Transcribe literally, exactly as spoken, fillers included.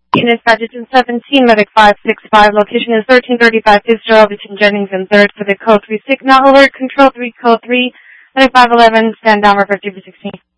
Unit Pageant seventeen, Medic five six five, location is thirteen thirty-five Fitzgerald between Jennings and third for the code three signal alert, control three, code three, Medic five eleven, stand down, refer two for sixteen.